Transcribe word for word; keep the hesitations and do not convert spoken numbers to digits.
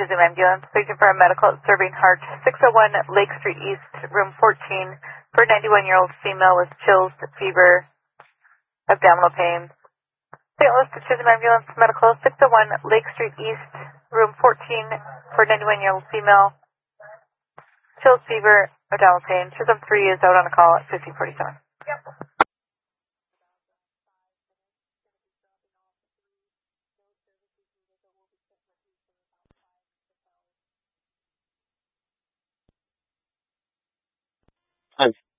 Chisholm Ambulance, searching for a medical serving heart, six oh one Lake Street East, room fourteen, for a ninety-one-year-old female with chills, fever, abdominal pain. Saint Louis to Chisholm Ambulance, medical, six oh one Lake Street East, room fourteen, for a ninety-one-year-old female, chills, fever, abdominal pain. Chisholm three is out on a call at fifteen forty-seven. Yep. Time.